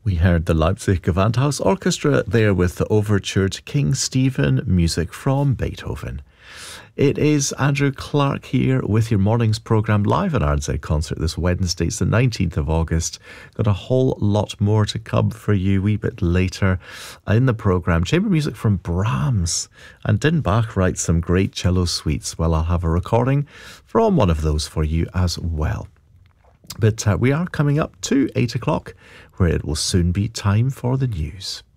We heard the Leipzig Gewandhaus Orchestra there with the overture to King Stephen, music from Beethoven. It is Andrew Clark here with your morning's programme live at RNZ Concert this Wednesday. It's the 19th of August. Got a whole lot more to come for you a wee bit later in the programme. Chamber music from Brahms, and Din Bach writes some great cello suites. Well, I'll have a recording from one of those for you as well. But we are coming up to 8 o'clock, where it will soon be time for the news.